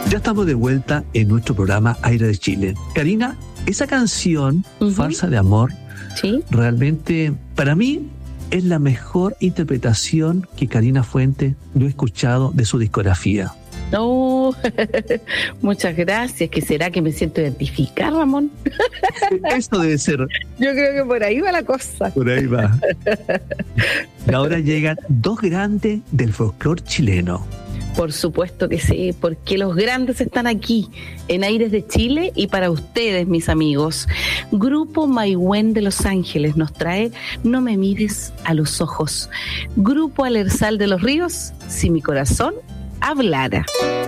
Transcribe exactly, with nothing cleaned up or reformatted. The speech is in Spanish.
Ya estamos de vuelta en nuestro programa Aire de Chile. Karina, esa canción, uh-huh. Farsa de Amor, ¿sí? Realmente, para mí, es la mejor interpretación que Karina Fuentes yo he escuchado de su discografía. Oh, muchas gracias. ¿Qué será que me siento identificada, Ramón? Eso debe ser. Yo creo que por ahí va la cosa. Por ahí va. Y ahora llegan dos grandes del folclore chileno. Por supuesto que sí, porque los grandes están aquí, en Aires de Chile, y para ustedes, mis amigos. Grupo Maigüen de Los Ángeles nos trae No me mires a los ojos. Grupo Alersal de los Ríos, Si mi corazón hablara.